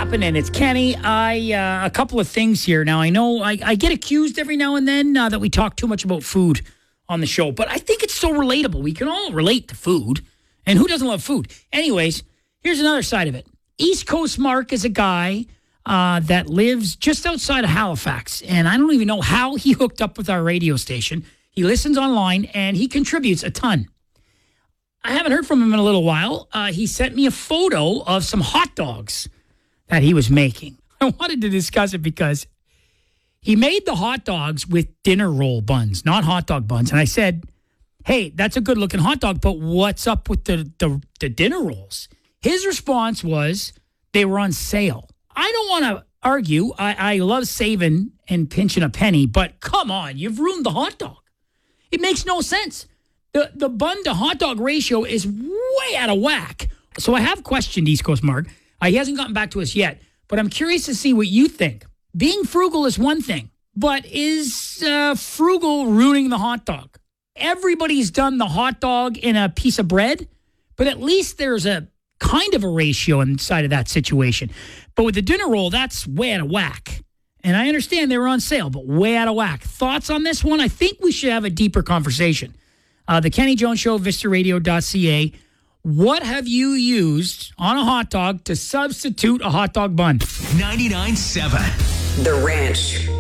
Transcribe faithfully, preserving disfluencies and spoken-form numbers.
happened? And it's Kenny. I uh, a couple of things here. Now, I know I, I get accused every now and then uh, that we talk too much about food on the show, but I think it's so relatable. We can all relate to food, and who doesn't love food? Anyways, here's another side of it. East Coast Mark is a guy uh, that lives just outside of Halifax, and I don't even know how he hooked up with our radio station. He listens online, and he contributes a ton. I haven't heard from him in a little while. Uh, he sent me a photo of some hot dogs that he was making. I wanted to discuss it because he made the hot dogs with dinner roll buns, not hot dog buns. And I said, hey, that's a good looking hot dog, but what's up with the, the, the dinner rolls? His response was they were on sale. I don't want to argue. I, I love saving and pinching a penny, but come on, you've ruined the hot dog. It makes no sense. The the bun to hot dog ratio is way out of whack. So I have questioned East Coast Mark. Uh, he hasn't gotten back to us yet, but I'm curious to see what you think. Being frugal is one thing, but is uh, frugal ruining the hot dog? Everybody's done the hot dog in a piece of bread, but at least there's a kind of a ratio inside of that situation. But with the dinner roll, that's way out of whack. And I understand they were on sale, but way out of whack. Thoughts on this one? I think we should have a deeper conversation. Uh, the Kenny Jones Show, vista radio dot c a. What have you used on a hot dog to substitute a hot dog bun? ninety-nine point seven The Ranch.